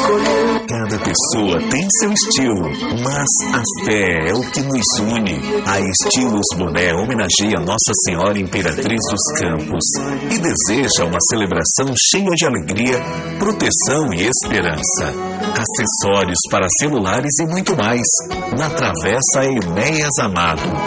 Cada pessoa tem seu estilo, mas a fé é o que nos une. A Estilos Boné homenageia Nossa Senhora Imperatriz dos Campos e deseja uma celebração cheia de alegria, proteção e esperança. Acessórios para celulares e muito mais. Na Travessa Enéas Amado.